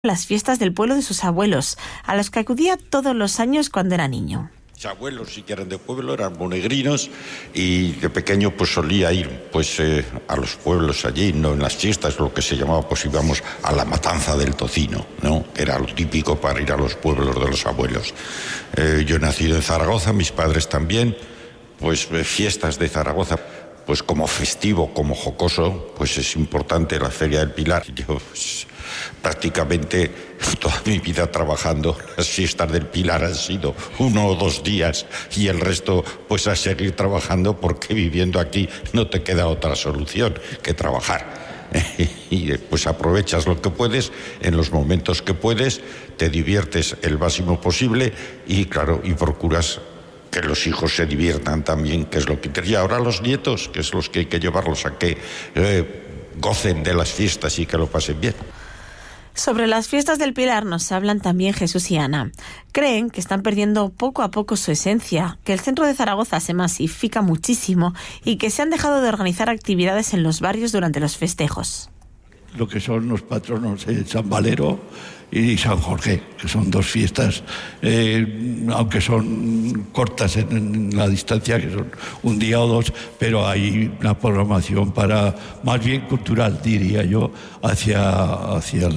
las fiestas del pueblo de sus abuelos, a los que acudía todos los años cuando era niño. Mis abuelos, si que eran de pueblo, eran monegrinos, y de pequeño pues solía ir a los pueblos allí, no en las fiestas, lo que se llamaba, pues íbamos a la matanza del tocino, ¿no? Era lo típico para ir a los pueblos de los abuelos. Yo he nacido en Zaragoza, mis padres también, pues fiestas de Zaragoza, pues como festivo, como jocoso, pues es importante la Feria del Pilar. Yo pues, prácticamente toda mi vida trabajando, las fiestas del Pilar han sido 1 o 2 días y el resto pues a seguir trabajando, porque viviendo aquí no te queda otra solución que trabajar. Y pues aprovechas lo que puedes en los momentos que puedes, te diviertes el máximo posible y claro, y procuras que los hijos se diviertan también, que es lo que quería. Ahora los nietos, que es los que hay que llevarlos a que gocen de las fiestas y que lo pasen bien. Sobre las fiestas del Pilar nos hablan también Jesús y Ana. Creen que están perdiendo poco a poco su esencia, que el centro de Zaragoza se masifica muchísimo y que se han dejado de organizar actividades en los barrios durante los festejos. Lo que son los patronos San Valero y San Jorge, que son 2 fiestas, aunque son cortas en la distancia, que son 1 día o 2, pero hay una programación para, más bien cultural, diría yo, hacia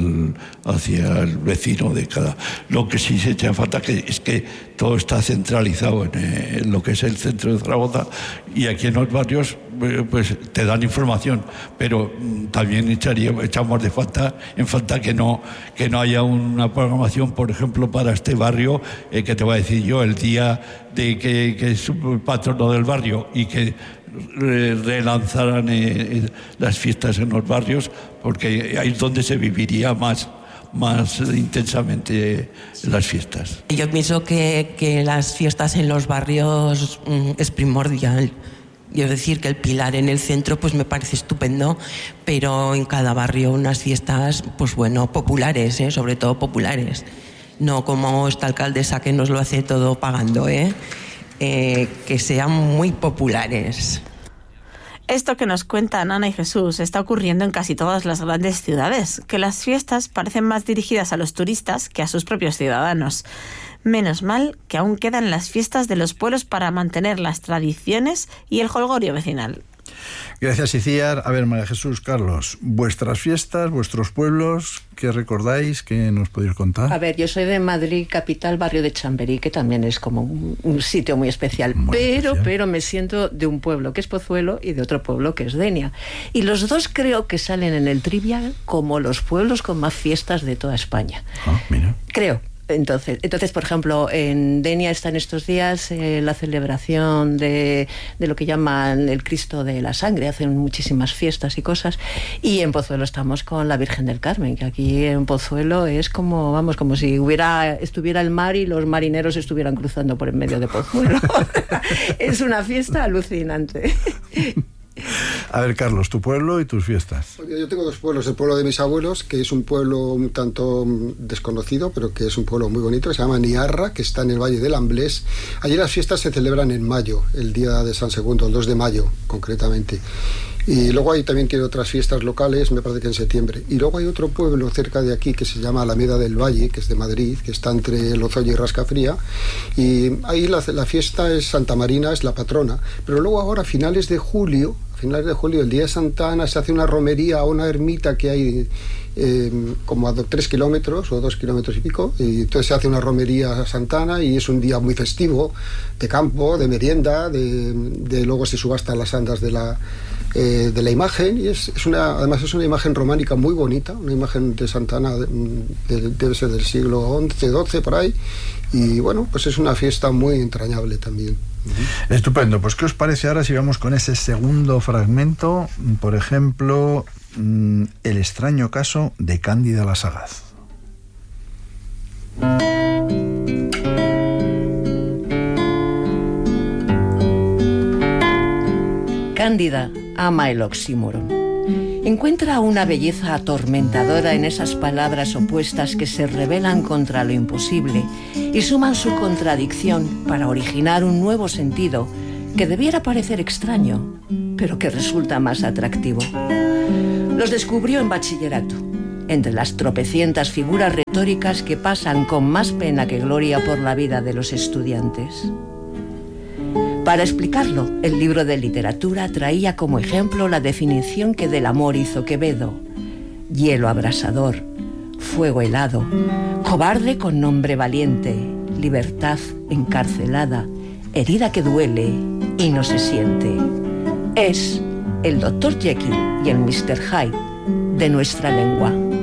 el vecino de cada. Lo que sí se echa falta es que todo está centralizado en lo que es el centro de Zaragoza, y aquí en los barrios pues te dan información, pero también echamos en falta que no haya una programación, por ejemplo, para este barrio, que te voy a decir yo, el día de que es un patrono del barrio, y que relanzaran las fiestas en los barrios, porque ahí es donde se viviría más intensamente las fiestas. Yo pienso que las fiestas en los barrios es primordial. Yo decir que el Pilar en el centro pues me parece estupendo, pero en cada barrio unas fiestas pues bueno, populares, sobre todo populares. No como esta alcaldesa que nos lo hace todo pagando, que sean muy populares. Esto que nos cuentan Ana y Jesús está ocurriendo en casi todas las grandes ciudades, que las fiestas parecen más dirigidas a los turistas que a sus propios ciudadanos. Menos mal que aún quedan las fiestas de los pueblos para mantener las tradiciones y el jolgorio vecinal. Gracias, Iciar. A ver, María Jesús, Carlos, vuestras fiestas, vuestros pueblos, ¿qué recordáis? ¿Qué nos podéis contar? A ver, yo soy de Madrid capital, barrio de Chamberí, que también es como un sitio muy especial, pero me siento de un pueblo que es Pozuelo y de otro pueblo que es Denia. Y los dos creo que salen en el Trivial como los pueblos con más fiestas de toda España. Ah, mira. Creo. Entonces, por ejemplo, en Denia está en estos días la celebración de lo que llaman el Cristo de la Sangre. Hacen muchísimas fiestas y cosas. Y en Pozuelo estamos con la Virgen del Carmen, que aquí en Pozuelo es como si estuviera el mar y los marineros estuvieran cruzando por en medio de Pozuelo. Es una fiesta alucinante. A ver, Carlos, tu pueblo y tus fiestas. Yo tengo 2 pueblos. El pueblo de mis abuelos, que es un pueblo un tanto desconocido, pero que es un pueblo muy bonito, que se llama Niarra, que está en el Valle del Amblés. Allí las fiestas se celebran en mayo, el día de San Segundo, el 2 de mayo, concretamente. Y luego ahí también tiene otras fiestas locales, me parece que en septiembre. Y luego hay otro pueblo cerca de aquí que se llama Alameda del Valle, que es de Madrid, que está entre Lozoya y Rascafría. Y ahí la fiesta es Santa Marina, es la patrona. Pero luego ahora, a finales de julio, el día de Santa Ana, se hace una romería a una ermita que hay como a 3 kilómetros o 2 kilómetros y pico, y entonces se hace una romería a Santa Ana y es un día muy festivo, de campo, de merienda, luego se subastan las andas de la imagen, y además es una imagen románica muy bonita, una imagen de Santa Ana, debe ser del siglo XI, XII, por ahí, y bueno, pues es una fiesta muy entrañable también. Estupendo. Pues ¿qué os parece ahora si vamos con ese segundo fragmento? Por ejemplo, el extraño caso de Cándida la Sagaz. Cándida ama el oxímoron. Encuentra una belleza atormentadora en esas palabras opuestas que se rebelan contra lo imposible y suman su contradicción para originar un nuevo sentido que debiera parecer extraño, pero que resulta más atractivo. Los descubrió en bachillerato entre las tropecientas figuras retóricas que pasan con más pena que gloria por la vida de los estudiantes. Para explicarlo, el libro de literatura traía como ejemplo la definición que del amor hizo Quevedo: hielo abrasador, fuego helado, cobarde con nombre valiente, libertad encarcelada, herida que duele y no se siente. Es el Dr. Jekyll y el Mr. Hyde de nuestra lengua.